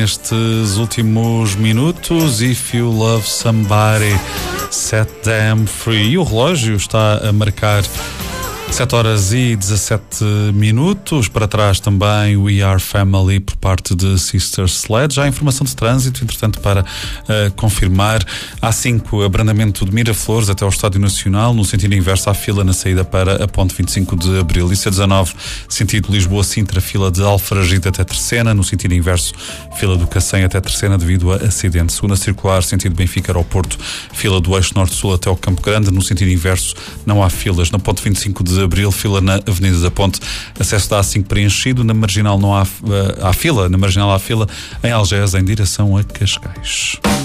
Nestes últimos minutos, If You Love Somebody, Set Them Free. E o relógio está a marcar 7h17. Para trás também We Are Family por parte de Sister Sledge. Já há informação de trânsito, entretanto, para confirmar. A5, abrandamento de Miraflores até ao Estádio Nacional, no sentido inverso à fila na saída para a ponte 25 de Abril. E C19, sentido Lisboa-Sintra, fila de Alfragide até Terceira, no sentido inverso, fila do Cacém até Terceira devido a acidente. Segunda circular, sentido Benfica ao Porto, fila do eixo norte-sul até ao Campo Grande, no sentido inverso não há filas. Na ponte 25 de Abril, fila na Avenida da Ponte, acesso da A5 preenchido. Na Marginal não há fila, na Marginal há fila em Algés em direção a Cascais.